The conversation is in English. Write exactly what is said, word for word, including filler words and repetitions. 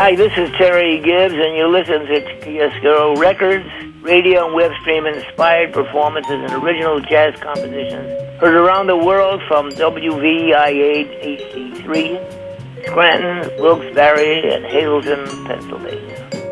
Hi, this is Terry Gibbs, and you listen to Chiaroscuro Records, radio and web stream inspired performances and original jazz compositions heard around the world from W V I A H D three, Scranton, Wilkes-Barre, and Hazleton, Pennsylvania.